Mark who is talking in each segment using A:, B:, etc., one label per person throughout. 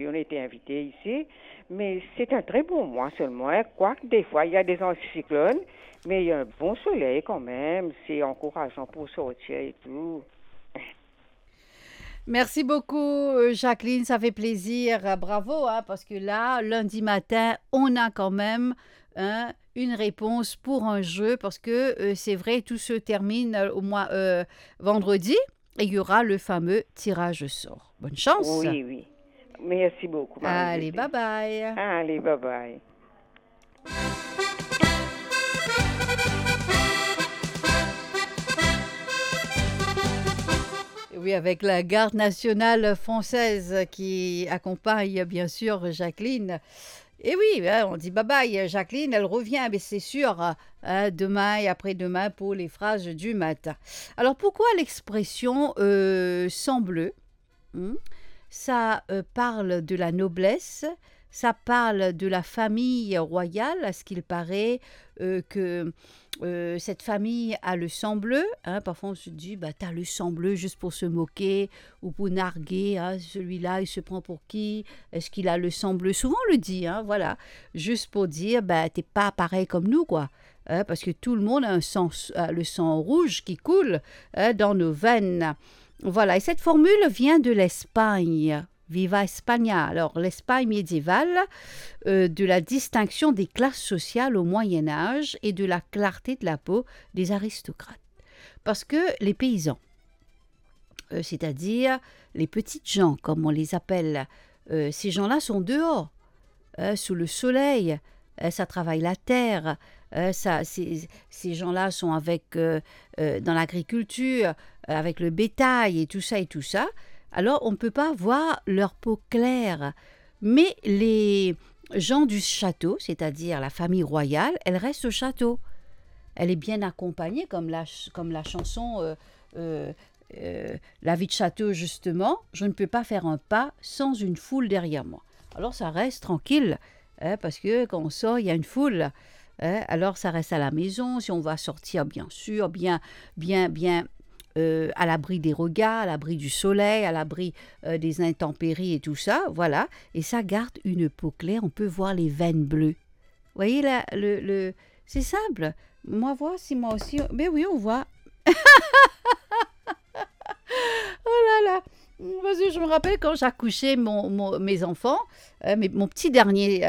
A: on a été invité ici. Mais c'est un très bon mois seulement, hein. Quoique des fois, il y a des anticyclones, mais il y a un bon soleil quand même. C'est encourageant pour sortir et tout.
B: Merci beaucoup, Jacqueline, ça fait plaisir. Bravo, hein, parce que là, lundi matin, on a quand même hein, une réponse pour un jeu, parce que c'est vrai, tout se termine au mois vendredi, et il y aura le fameux tirage au sort. Bonne chance.
A: Oui, oui. Merci beaucoup,
B: Allez, bye
A: Marie-Josée.
B: bye.
A: Allez, bye bye.
B: Oui, avec la garde nationale française qui accompagne bien sûr Jacqueline. Et oui, hein, on dit bye bye, Jacqueline, elle revient, mais c'est sûr, hein, demain et après-demain pour les phrases du matin. Alors pourquoi l'expression sang bleu hmm? Ça parle de la noblesse, ça parle de la famille royale, à ce qu'il paraît que cette famille a le sang bleu. Hein, parfois on se dit, bah, t'as le sang bleu juste pour se moquer ou pour narguer. Hein, celui-là, il se prend pour qui? Est-ce qu'il a le sang bleu? Souvent on le dit, hein, voilà, juste pour dire, bah, t'es pas pareil comme nous, quoi. Hein, parce que tout le monde a le sang rouge qui coule hein, dans nos veines. Voilà, et cette formule vient de l'Espagne. Viva España. Alors, l'Espagne médiévale, de la distinction des classes sociales au Moyen Âge et de la clarté de la peau des aristocrates. Parce que les paysans, c'est-à-dire les petites gens, comme on les appelle, ces gens-là sont dehors, sous le soleil, ça travaille la terre, ces gens-là sont dans l'agriculture, avec le bétail et tout ça et tout ça. Alors, on ne peut pas voir leur peau claire. Mais les gens du château, c'est-à-dire la famille royale, elle reste au château. Elle est bien accompagnée, comme la chanson La vie de château, justement. Je ne peux pas faire un pas sans une foule derrière moi. Alors, ça reste tranquille, hein, parce que quand on sort, il y a une foule. Hein, alors, ça reste à la maison. Si on va sortir, bien sûr, bien à l'abri des regards, à l'abri du soleil, à l'abri des intempéries et tout ça, voilà. Et ça garde une peau claire, on peut voir les veines bleues. Vous voyez, là, c'est simple. Moi aussi, mais oui, on voit. Oh là là. Parce que je me rappelle quand j'accouchais mes enfants, mon petit dernier,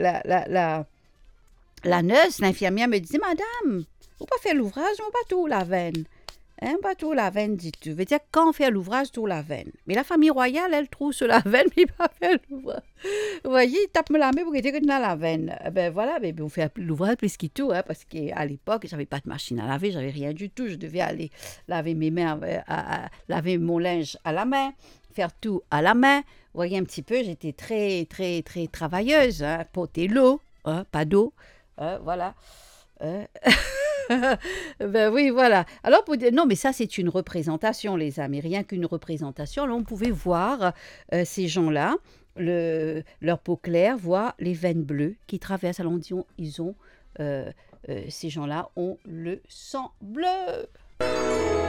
B: la nurse, l'infirmière me disait, Madame, vous pas faire l'ouvrage, on pas tout la veine. Hein, pas tout la veine, dis-tu. Veut dire quand on fait l'ouvrage, tout la veine. Mais la famille royale, elle trouve sur la veine, mais pas faire l'ouvrage. Vous voyez, tape-moi la main pour dire que tu as la veine. Ben voilà, mais on fait l'ouvrage plus qu'il tout, hein, parce qu'à l'époque, j'avais pas de machine à laver, j'avais rien du tout. Je devais aller laver mes mains, laver mon linge à la main, faire tout à la main. Vous voyez un petit peu, j'étais très, très, très travailleuse. Hein, porter l'eau, hein, pas d'eau. Voilà. Hein. Ben oui, voilà. Alors, non, mais ça, c'est une représentation, les amis, rien qu'une représentation. Alors, on pouvait voir ces gens-là, leur peau claire, voir les veines bleues qui traversent. Alors, ces gens-là ont le sang bleu.